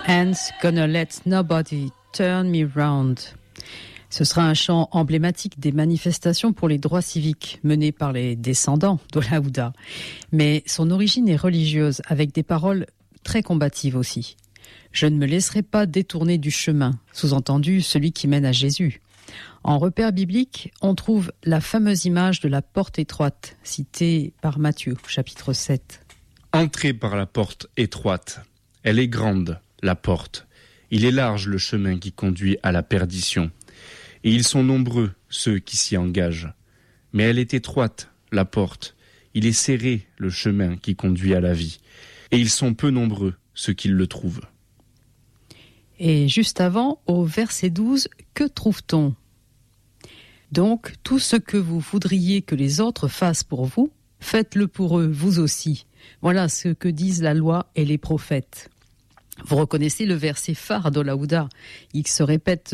And gonna let nobody turn me round. Ce sera un chant emblématique des manifestations pour les droits civiques menées par les descendants d'Oláouda. Mais son origine est religieuse, avec des paroles très combatives aussi. Je ne me laisserai pas détourner du chemin, sous-entendu celui qui mène à Jésus. En repère biblique, on trouve la fameuse image de la porte étroite, citée par Matthieu, chapitre 7. Entrez par la porte étroite. Elle est grande, la porte. Il est large le chemin qui conduit à la perdition. Et ils sont nombreux, ceux qui s'y engagent. Mais elle est étroite, la porte. Il est serré le chemin qui conduit à la vie. Et ils sont peu nombreux, ceux qui le trouvent. Et juste avant, au verset 12, que trouve-t-on ? Donc, tout ce que vous voudriez que les autres fassent pour vous, faites-le pour eux, vous aussi. Voilà ce que disent la loi et les prophètes. Vous reconnaissez le verset phare d'Oláouda. Il se répète